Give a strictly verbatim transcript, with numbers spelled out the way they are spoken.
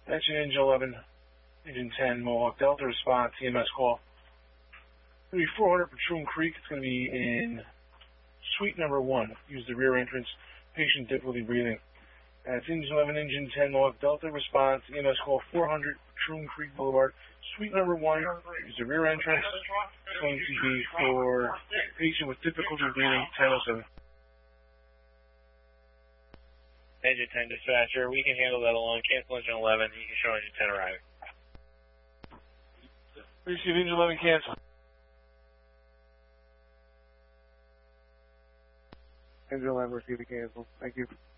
Mention Engine eleven, Engine ten, Mohawk Delta response, E M S call. It's going to be four hundred Patroon Creek. It's going to be in suite number one. Use the rear entrance. Patient difficulty breathing. That's Engine eleven, Engine ten, Mohawk Delta response, E M S call four hundred Patroon Creek Boulevard. Suite number one. Use the rear entrance. It's going to be for patient with difficulty breathing, ten oh seven. Engine ten dispatcher, we can handle that alone. Cancel Engine eleven. You can show Engine ten arriving. Receive Engine eleven cancel. Engine eleven receiving cancel. Thank you.